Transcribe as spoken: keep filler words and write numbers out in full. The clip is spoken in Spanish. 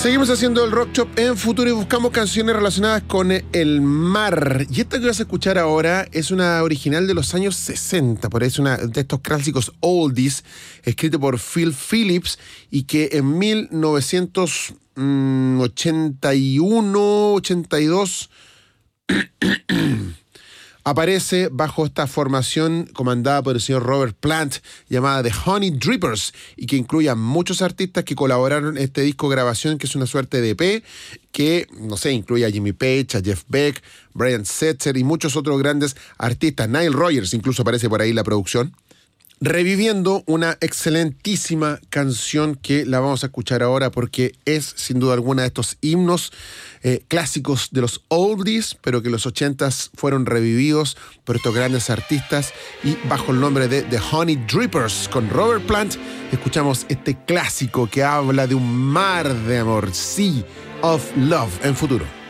Seguimos haciendo el Rock Shop en Futuro y buscamos canciones relacionadas con el mar. Y esta que vas a escuchar ahora es una original de los años sesenta, por ahí es una de estos clásicos oldies, escrito por Phil Phillips y que en mil novecientos ochenta y uno, ochenta y dos aparece bajo esta formación comandada por el señor Robert Plant, llamada The Honey Drippers, y que incluye a muchos artistas que colaboraron en este disco grabación, que es una suerte de E P, que, no sé, incluye a Jimmy Page, a Jeff Beck, Brian Setzer y muchos otros grandes artistas. Nile Rodgers incluso aparece por ahí en la producción, reviviendo una excelentísima canción que la vamos a escuchar ahora porque es sin duda alguna de estos himnos eh, clásicos de los oldies, pero que en los ochentas fueron revividos por estos grandes artistas, y bajo el nombre de The Honey Drippers con Robert Plant escuchamos este clásico que habla de un mar de amor, Sea of Love, en Futuro.